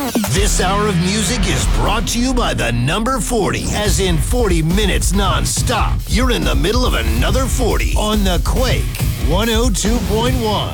This hour of music is brought to you by the number 40, as in 40 minutes non-stop. You're in the middle of another 40 on the Quake 102.1.